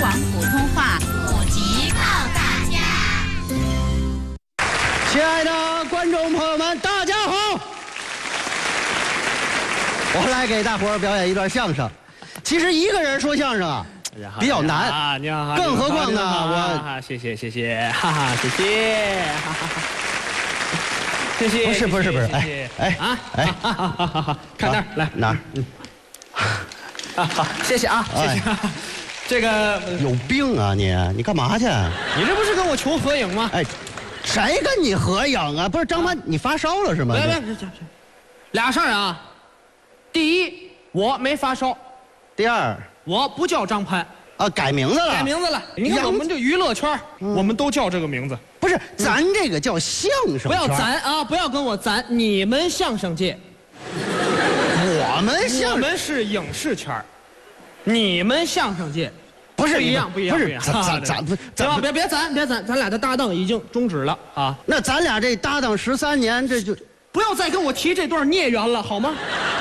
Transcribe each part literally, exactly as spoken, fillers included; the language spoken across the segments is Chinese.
广普通话普及告大家。 亲爱的观众朋友们，大家好！我来给大伙儿表演一段相声。其实一个人说相声啊，比较难啊，你好， 更何况呢， 我谢谢谢谢，哈哈，谢谢，哈哈，谢谢。 不是不是不是，哎哎啊哎， 看那儿来哪儿？嗯， 啊好，谢谢啊，谢谢。这个有病啊你！你干嘛去？ 你这不是跟我求合影吗？ 哎，谁跟你合影啊？不是张潘，你发烧了是吗？ 别别别别，俩事儿啊。第一，我没发烧。 第二， 我不叫张潘啊，改名字了。 改名字了。你看我们这娱乐圈，我们都叫这个名字。 不是，咱这个叫相声。 不要咱啊！不要跟我咱，你们相声界。 我们相我们是影视圈，你们相声界。 不是不一样，不一样， 不是不一样。 咱咱咱不， 咱别别咱别咱，咱俩的搭档已经终止了啊！ 那咱俩这搭档十三年，这就不要再跟我提这段孽缘了，好吗？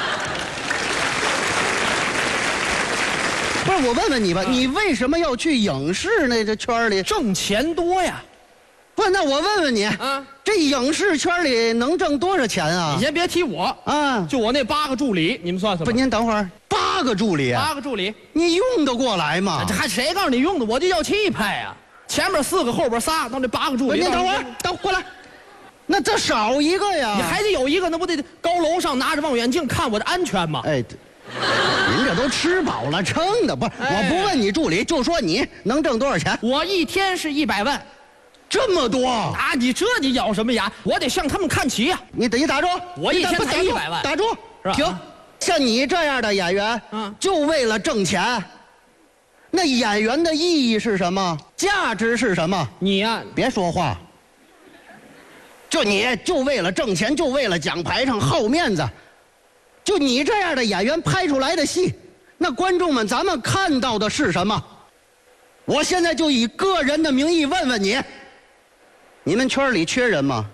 不是，我问问你吧，你为什么要去影视那这圈里？ 挣钱多呀！ 不，那我问问你啊，这影视圈里能挣多少钱啊？ 你先别提我啊， 就我那八个助理，你们算算吧。 不，您等会儿，八个助理， 八个助理， 你用得过来吗？ 这还谁告诉你用的？我就要气派呀！前面四个，后边仨，到这八个助理。 您等会儿，等过来，那这少一个呀？ 你还得有一个，那不得高楼上拿着望远镜看我的安全吗？ 哎。您这都吃饱了撑的，不是？我不问你助理，就说你能挣多少钱？ 我一天是一百万， 这么多啊！你这你咬什么牙？我得向他们看齐呀！ 你等你打住， 我一天才一百万， 打住，停！像你这样的演员，嗯，就为了挣钱，那演员的意义是什么？价值是什么？ 你呀， 别说话。就你就为了挣钱，就为了奖牌上好面子。就你这样的演员拍出来的戏，那观众们咱们看到的是什么？我现在就以个人的名义问问你，你们圈里缺人吗？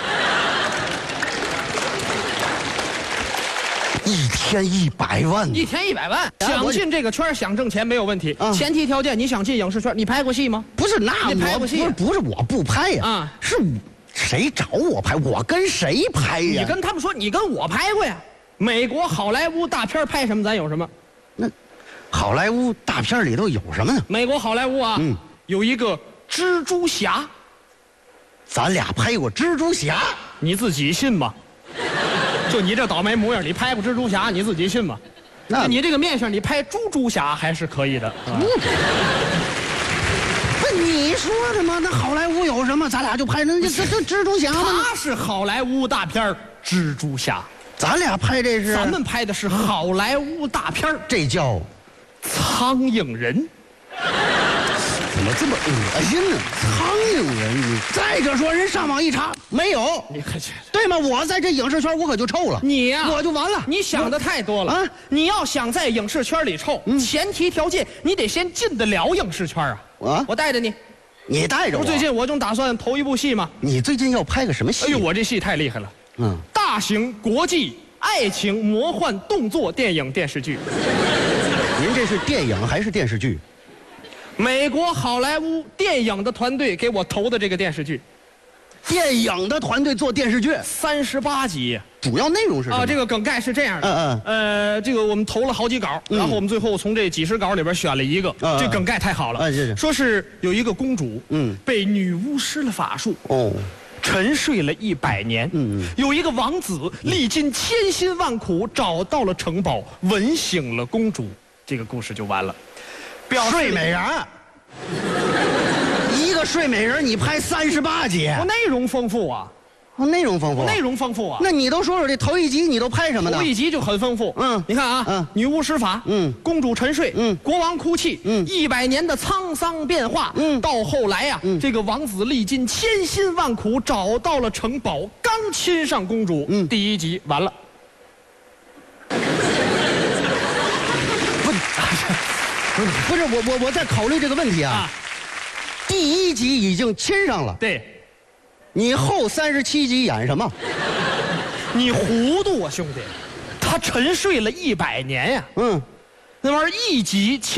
一天一百万， 一天一百万，想进这个圈想挣钱没有问题， 啊、 前提条件你想进影视圈，你拍过戏吗？ 不是，那你拍过戏？ 不是不是我不拍呀，啊，是谁找我拍？我跟谁拍呀？ 你跟他们说，你跟我拍过呀。美国好莱坞大片拍什么，咱有什么？ 那好莱坞大片里头有什么呢？ 美国好莱坞啊，嗯，有一个蜘蛛侠。 咱俩拍过蜘蛛侠， 你自己信吗？就你这倒霉模样，你拍过蜘蛛侠，你自己信吗？那你这个面相，你拍猪猪侠还是可以的。 不，不，你说的吗？那好莱坞有什么？咱俩就拍那这这蜘蛛侠吗？ 他是好莱坞大片蜘蛛侠。 咱俩拍这是， 咱们拍的是好莱坞大片这叫苍蝇人。 怎么这么恶心呢？苍蝇人，你再者说，人上网一查没有， 你可对吗？我在这影视圈我可就臭了， 你呀、啊， 我就完了。 你想的太多了啊！你要想在影视圈里臭，嗯、前提条件你得先进得了影视圈啊！啊，我带着你， 你带着我。 最近我正打算投一部戏嘛。 你最近要拍个什么戏？ 哎呦，我这戏太厉害了。嗯，大型国际爱情魔幻动作电影电视剧。 您这是电影还是电视剧？ 美国好莱坞电影的团队给我投的这个电视剧。 电影的团队做电视剧， 三十八集。 主要内容是什么？ 啊，这个梗概是这样的。 嗯嗯。呃，这个我们投了好几稿，嗯、然后我们最后从这几十稿里边选了一个。嗯、这梗概太好了。 嗯，是是。 说是有一个公主，嗯，被女巫施了法术。哦。沉睡了一百年，嗯，有一个王子历尽千辛万苦找到了城堡，吻醒了公主，这个故事就完了。 睡美人，一个睡美人，你拍三十八集， 我内容丰富啊， 哦，内容丰富， 内容丰富啊。 那你都说说这头一集你都拍什么呢？ 头一集就很丰富，嗯，你看啊，嗯，女巫施法，嗯，公主沉睡，嗯，国王哭泣，嗯，一百年的沧桑变化，嗯，到后来呀、啊，嗯，这个王子历尽千辛万苦找到了城堡，刚亲上公主，嗯，第一集完了。 不是不是，我我我在考虑这个问题啊。啊第一集已经亲上了， 对， 你后三十七集演什么？ 你糊涂啊，兄弟！他沉睡了一百年呀、啊，嗯，那玩意儿一集亲。